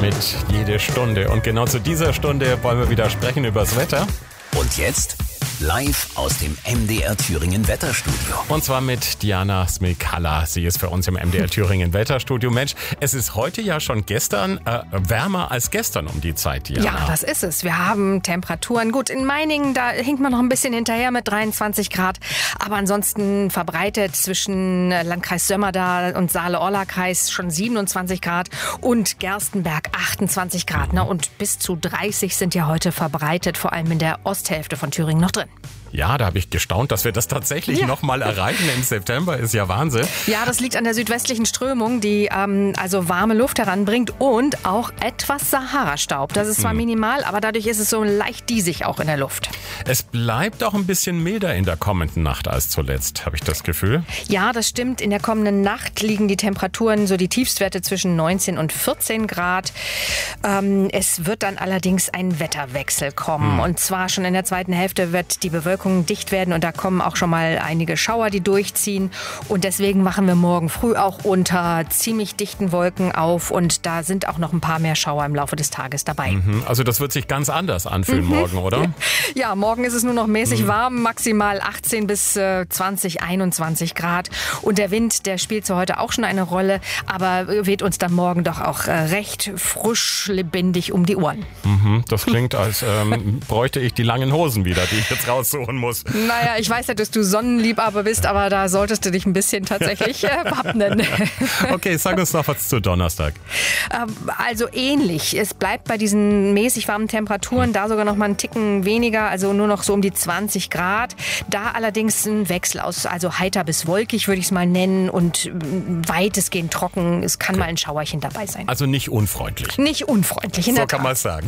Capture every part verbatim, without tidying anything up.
mit Jede Stunde. Und genau zu dieser Stunde wollen wir wieder sprechen über das Wetter. Und jetzt live aus dem M D R Thüringen Wetterstudio. Und zwar mit Diana Smilkala. Sie ist für uns im M D R Thüringen Wetterstudio. Mensch, es ist heute ja schon gestern äh, wärmer als gestern um die Zeit, Diana. Ja, das ist es. Wir haben Temperaturen. Gut, in Meiningen, da hinkt man noch ein bisschen hinterher mit dreiundzwanzig Grad. Aber ansonsten verbreitet zwischen Landkreis Sömmerda und Saale-Orla-Kreis schon siebenundzwanzig Grad und Gerstenberg achtundzwanzig Grad. Ne? Und bis zu dreißig sind ja heute verbreitet, vor allem in der Osthälfte von Thüringen noch drin. Ja, da habe ich gestaunt, dass wir das tatsächlich ja. noch mal erreichen im September. Ist ja Wahnsinn. Ja, das liegt an der südwestlichen Strömung, die ähm, also warme Luft heranbringt und auch etwas Sahara-Staub. Das ist zwar minimal, aber dadurch ist es so leicht diesig auch in der Luft. Es bleibt auch ein bisschen milder in der kommenden Nacht als zuletzt, habe ich das Gefühl. Ja, das stimmt. In der kommenden Nacht liegen die Temperaturen, so die Tiefstwerte zwischen neunzehn und vierzehn Grad. Ähm, es wird dann allerdings ein Wetterwechsel kommen. Hm. Und zwar schon in der zweiten Hälfte wird die Bewölkung dicht werden und da kommen auch schon mal einige Schauer, die durchziehen. Und deswegen machen wir morgen früh auch unter ziemlich dichten Wolken auf und da sind auch noch ein paar mehr Schauer im Laufe des Tages dabei. Mhm. Also das wird sich ganz anders anfühlen mhm. morgen, oder? Ja, morgen ist es nur noch mäßig mhm. warm, maximal achtzehn bis zwanzig, einundzwanzig Grad. Und der Wind, der spielt so heute auch schon eine Rolle, aber weht uns dann morgen doch auch recht frisch, lebendig um die Ohren. Mhm. Das klingt, als ähm, bräuchte ich die langen Hosen wieder, die ich jetzt raussuchen muss. Naja, ich weiß ja, dass du Sonnenliebhaber bist, aber da solltest du dich ein bisschen tatsächlich äh, wappnen. Okay, sag uns noch was zu Donnerstag. Ähm, also ähnlich. Es bleibt bei diesen mäßig warmen Temperaturen, da sogar noch mal einen Ticken weniger, also nur noch so um die zwanzig Grad. Da allerdings ein Wechsel aus, also heiter bis wolkig würde ich es mal nennen und weitestgehend trocken. Es kann okay. mal ein Schauerchen dabei sein. Also nicht unfreundlich. Nicht unfreundlich, in so der kann Tat. man es sagen.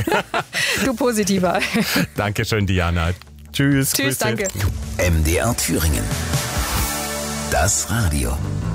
Du positiver. Dankeschön, Diana. Tschüss. Tschüss, Grüße. danke. M D R Thüringen. Das Radio.